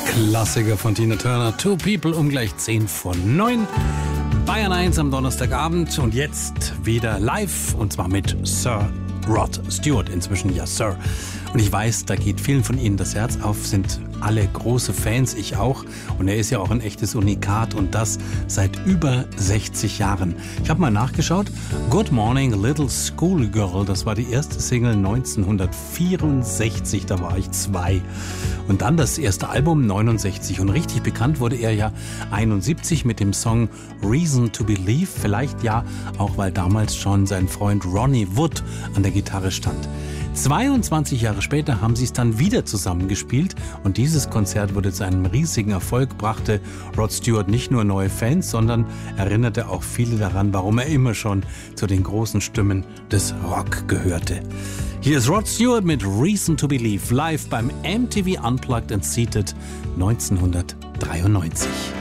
Klassiker von Tina Turner, Two People um gleich 10:09. Bayern 1 am Donnerstagabend und jetzt wieder live und zwar mit Sir Rod Stewart, inzwischen ja Sir. Und ich weiß, da geht vielen von Ihnen das Herz auf, sind alle große Fans, ich auch. Und er ist ja auch ein echtes Unikat und das seit über 60 Jahren. Ich habe mal nachgeschaut. Good Morning Little Schoolgirl, das war die erste Single 1964, da war ich 2. Und dann das erste Album 69 und richtig bekannt wurde er ja 71 mit dem Song Reason to Believe. Vielleicht ja auch, weil damals schon sein Freund Ronnie Wood an der Gitarre stand. 22 Jahre später haben sie es dann wieder zusammengespielt und dieses Konzert wurde zu einem riesigen Erfolg, brachte Rod Stewart nicht nur neue Fans, sondern erinnerte auch viele daran, warum er immer schon zu den großen Stimmen des Rock gehörte. Hier ist Rod Stewart mit Reason to Believe live beim MTV Unplugged and Seated 1993.